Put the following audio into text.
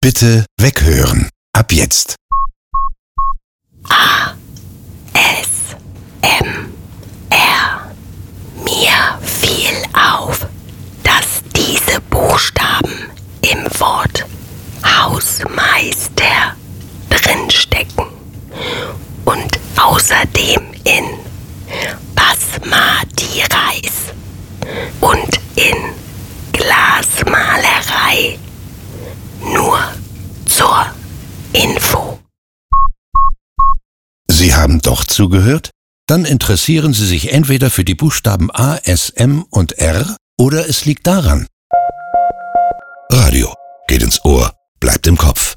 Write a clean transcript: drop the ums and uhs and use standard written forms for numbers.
Bitte weghören. Ab jetzt. ASMR. Mir fiel auf, dass diese Buchstaben im Wort Hausmeister drinstecken und außerdem in Basmati Reis und in Glasmalerei. Nur zur Info. Sie haben doch zugehört? Dann interessieren Sie sich entweder für die Buchstaben A, S, M und R oder es liegt daran. Radio geht ins Ohr, bleibt im Kopf.